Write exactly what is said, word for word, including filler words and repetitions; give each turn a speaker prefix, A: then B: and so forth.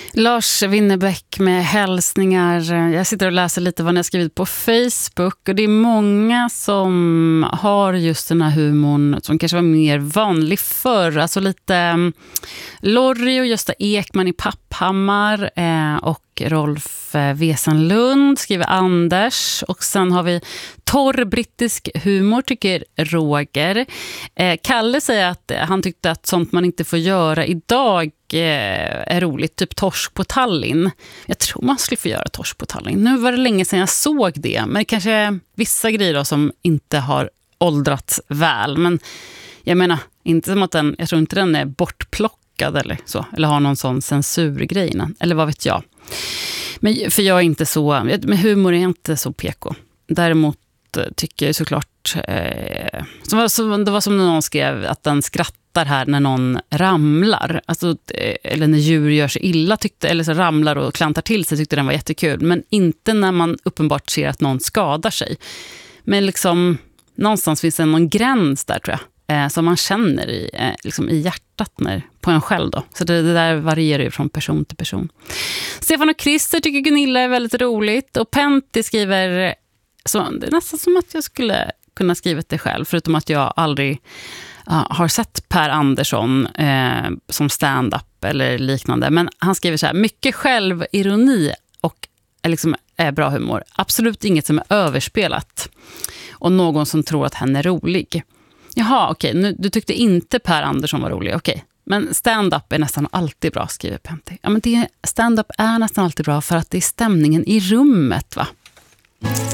A: Lars Winnerbäck med hälsningar. Jag sitter och läser lite vad ni har skrivit på Facebook. Och det är många som har just den här humorn som kanske var mer vanlig förr. Alltså lite um, Lorry och Gösta Ekman i Papphammar eh, och Rolf Wesenlund skriver Anders. Och sen har vi torr brittisk humor tycker Roger. Eh, Kalle säger att han tyckte att sånt man inte får göra idag är roligt, typ torsk på Tallinn. Jag tror man skulle få göra torsk på Tallinn. Nu var det länge sedan jag såg det, men kanske vissa grejer då som inte har åldrats väl. Men jag menar, inte som att den, jag tror inte den är bortplockad eller så, eller har någon sån censurgrej, eller vad vet jag. Men för jag är inte så, med humor är inte så P K. Däremot tycker jag såklart eh, som var, som, det var som när någon skrev att den skrattar här när någon ramlar, alltså, eller när djur gör sig illa tyckte, eller så ramlar och klantar till sig, tyckte den var jättekul, men inte när man uppenbart ser att någon skadar sig. Men liksom någonstans finns det någon gräns där tror jag, eh, som man känner i, eh, liksom i hjärtat när, på en själv då. Så det, det där varierar ju från person till person. Stefan och Christer tycker Gunilla är väldigt roligt, och Pentti skriver så det är nästan som att jag skulle kunna skriva det själv, förutom att jag aldrig uh, har sett Per Andersson uh, som stand-up eller liknande. Men han skriver så här: mycket självironi och är liksom är bra humor. Absolut inget som är överspelat. Och någon som tror att hen är rolig. Jaha, okej. Okay. Du tyckte inte Per Andersson var rolig. Okej. Okay. Men stand-up är nästan alltid bra, skriver Pentti. Ja, men det, stand-up är nästan alltid bra för att det är stämningen i rummet, va?